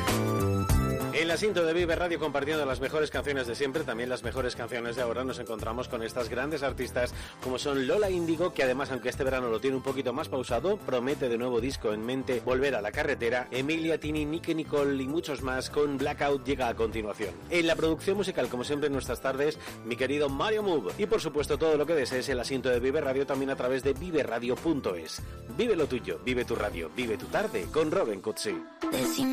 En la cinta de Vive Radio, compartiendo las mejores canciones de siempre, también las mejores canciones de ahora, nos encontramos con estas grandes artistas como son Lola Índigo, que además, aunque este verano lo tiene un poquito más pausado, promete de nuevo disco en mente volver a la carretera. Emilia, Tini, Nicky Nicole y muchos más con Blackout llega a continuación. En la producción musical, como siempre en nuestras tardes, mi querido Mario Move. Y por supuesto todo lo que desees el asiento de Vive Radio también a través de viveradio.es. Vive lo tuyo, vive tu radio, vive tu tarde con Robin Cutsi.